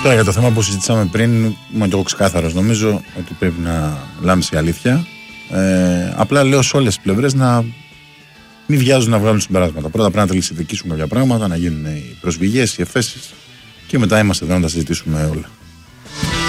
Τώρα για το θέμα που συζητήσαμε πριν, είμαι και εγώ ξεκάθαρος. Νομίζω ότι πρέπει να λάμψει η αλήθεια. Απλά λέω σε όλες τις πλευρές να μην βιάζουν να βγάλουν συμπεράσματα. Πρώτα πρέπει να τελειοδικήσουν κάποια πράγματα, να γίνουν οι προσφυγές, οι εφέσεις και μετά είμαστε εδώ να τα συζητήσουμε όλα.